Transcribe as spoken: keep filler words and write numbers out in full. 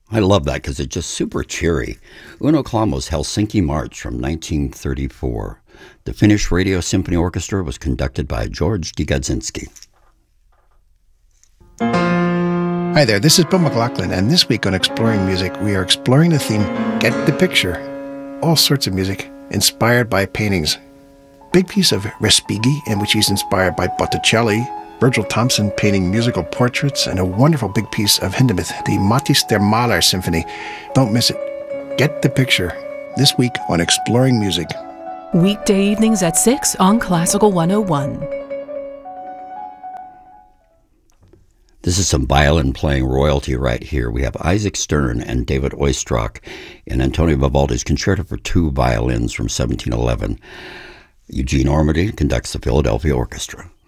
I love that because it's just super cheery. Uno Clamo's Helsinki March from nineteen thirty-four. The Finnish Radio Symphony Orchestra was conducted by George Gigadzinski. Hi there, this is Bill McLaughlin, and this week on Exploring Music, we are exploring the theme, Get the Picture. All sorts of music inspired by paintings. Big piece of Respighi, in which he's inspired by Botticelli, Virgil Thomson painting musical portraits, and a wonderful big piece of Hindemith, the Matthis der Maler Symphony. Don't miss it. Get the Picture, this week on Exploring Music. Weekday evenings at six on Classical one oh one. This is some violin playing royalty right here. We have Isaac Stern and David Oistrakh in Antonio Vivaldi's Concerto for Two Violins from seventeen eleven. Eugene Ormandy conducts the Philadelphia Orchestra.